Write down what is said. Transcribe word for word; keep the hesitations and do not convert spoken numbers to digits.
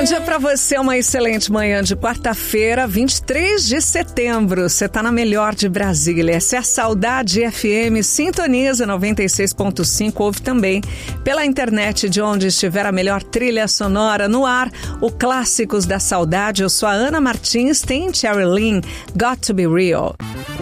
Bom dia pra você, uma excelente manhã de quarta-feira, vinte e três de setembro. Você tá na melhor de Brasília. Essa é a Saudade F M, sintoniza noventa e seis ponto cinco, ouve também pela internet de onde estiver a melhor trilha sonora no ar, o Clássicos da Saudade. Eu sou a Ana Martins, tem Cherry Lynn, Got to Be Real.